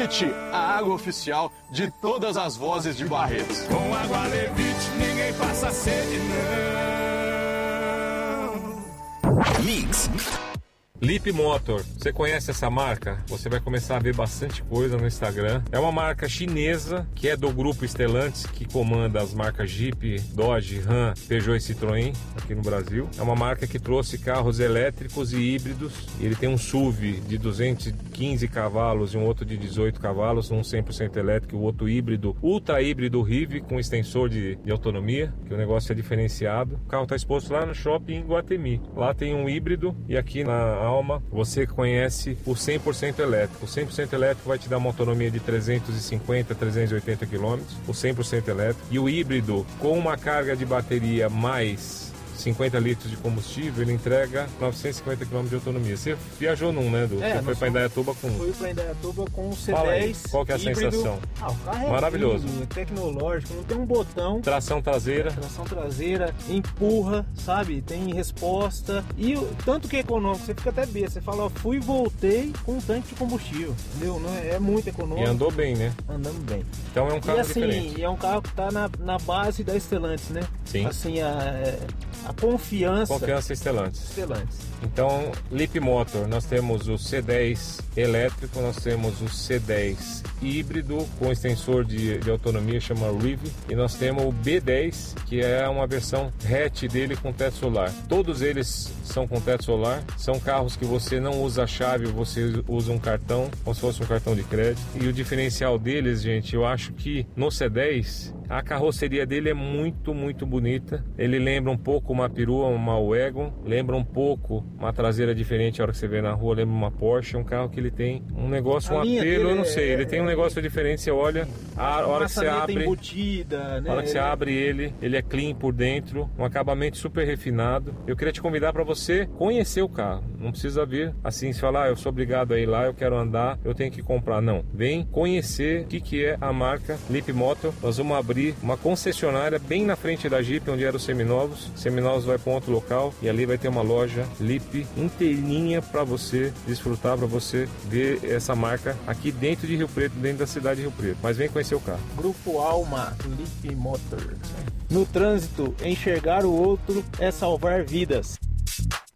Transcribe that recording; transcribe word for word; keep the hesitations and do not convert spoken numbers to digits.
Levite, a água oficial de todas as vozes de Barretos. Com água Levite, ninguém passa sede, não. Mix. Lip Motor, você conhece essa marca? Você vai começar a ver bastante coisa no Instagram. É uma marca chinesa que é do grupo Stellantis, que comanda as marcas Jeep, Dodge, Ram, Peugeot e Citroën aqui no Brasil. É uma marca que trouxe carros elétricos e híbridos. Ele tem um S U V de duzentos e quinze cavalos e um outro de dezoito cavalos, um cem por cento elétrico e o outro híbrido, ultra híbrido Rive com extensor de, de autonomia, que o negócio é diferenciado. O carro está exposto lá no shopping em Guatemi. Lá tem um híbrido e aqui na Alma você conhece o cem por cento elétrico. O cem por cento elétrico vai te dar uma autonomia de trezentos e cinquenta, trezentos e oitenta quilômetros, o cem por cento elétrico. E o híbrido com uma carga de bateria mais cinquenta litros de combustível, ele entrega novecentos e cinquenta quilômetros de autonomia. Você viajou num, né, Du? É, você foi para Indaiatuba com... Fui para Indaiatuba com um C dez. Fala aí, qual que é a híbrido. sensação? Ah, o carro é maravilhoso. lindo, é tecnológico, não tem um botão. Tração traseira. É, tração traseira, empurra, sabe? Tem resposta. E o tanto que é econômico, você fica até besta. Você fala, ó, fui e voltei com um tanque de combustível. Entendeu? Não é, é muito econômico. E andou bem, né? Andando bem. Então é um carro e, assim, diferente. E é um carro que está na, na base da Stellantis, né? Sim. Assim, a, a confiança. Confiança Stellantis. Stellantis. Então, Lip Motor, nós temos o C dez elétrico, nós temos o C dez híbrido com extensor de, de autonomia, chama Rive, e nós temos o B dez, que é uma versão hatch dele com teto solar. Todos eles são com teto solar, são carros que você não usa a chave, você usa um cartão, como se fosse um cartão de crédito. E o diferencial deles, gente, eu acho que no C dez, a carroceria dele é muito, muito bonita. Ele lembra um pouco uma perua, uma Wagon, lembra um pouco uma traseira diferente a hora que você vê na rua, lembra uma Porsche. É um carro que ele tem um negócio, um apelo, eu não sei, ele tem um negócio diferente. Você olha, a hora que você abre, embutida, né? a hora que você abre ele, ele é clean por dentro, um acabamento super refinado. Eu queria te convidar para você conhecer o carro. Não precisa vir assim, se falar, ah, eu sou obrigado a ir lá, eu quero andar, eu tenho que comprar. Não, vem conhecer o que, que é a marca Lip Motor. Nós vamos abrir uma concessionária bem na frente da Jeep, onde eram os seminovos. Seminovos vai para outro local e ali vai ter uma loja Lip inteirinha para você desfrutar, para você ver essa marca aqui dentro de Rio Preto, dentro da cidade de Rio Preto. Mas vem conhecer o carro. Grupo Alma, Lip Motor. No trânsito, enxergar o outro é salvar vidas.